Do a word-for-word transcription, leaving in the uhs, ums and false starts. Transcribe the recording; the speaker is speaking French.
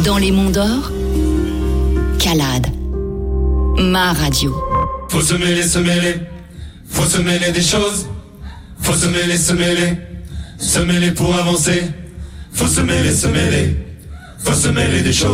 Dans les monts d'or, Calade, ma radio. Faut se mêler, se mêler, faut se mêler des choses, faut se mêler, se mêler, se mêler pour avancer, faut se mêler, se mêler, faut se mêler des choses.